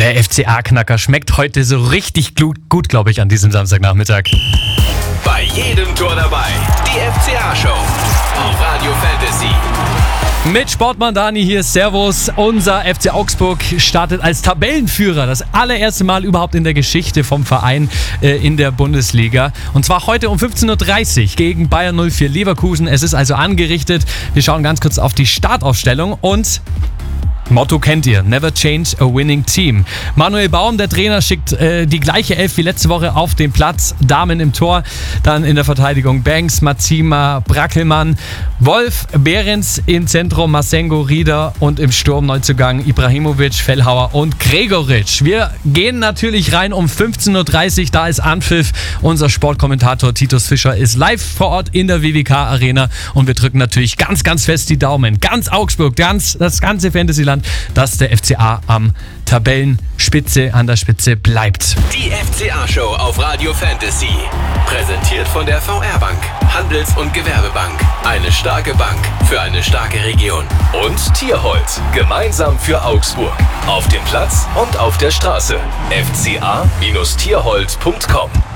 Der FCA-Knacker schmeckt heute so richtig gut, glaube ich, an diesem Samstagnachmittag. Bei jedem Tor dabei, die FCA-Show auf Radio Fantasy. Mit Sportmann Dani hier, Servus. Unser FC Augsburg startet als Tabellenführer. Das allererste Mal überhaupt in der Geschichte vom Verein in der Bundesliga. Und zwar heute um 15.30 Uhr gegen Bayern 04 Leverkusen. Es ist also angerichtet. Wir schauen ganz kurz auf die Startaufstellung und... Motto kennt ihr, never change a winning team. Manuel Baum, der Trainer, schickt die gleiche Elf wie letzte Woche auf den Platz. Damen im Tor, dann in der Verteidigung Banks, Mazima, Brackelmann, Wolf, Behrens im Zentrum, Masengo, Rieder und im Sturm Neuzugang Ibrahimovic, Fellhauer und Gregoritsch. Wir gehen natürlich rein um 15.30 Uhr, da ist Anpfiff. Unser Sportkommentator Titus Fischer ist live vor Ort in der WWK Arena und wir drücken natürlich ganz, ganz fest die Daumen. Ganz Augsburg, das ganze Fantasyland, dass der FCA an der Spitze bleibt. Die FCA-Show auf Radio Fantasy. Präsentiert von der VR Bank, Handels- und Gewerbebank. Eine starke Bank für eine starke Region. Und Tierholz, gemeinsam für Augsburg. Auf dem Platz und auf der Straße. fca-tierholz.com